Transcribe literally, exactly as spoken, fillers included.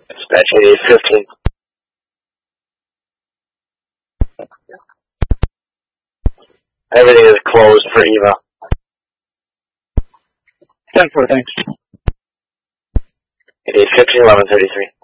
Dispatch eighty-eight fifteen. Everything is closed for Eva. ten four, thanks. eighty-eight fifteen, eleven thirty-three.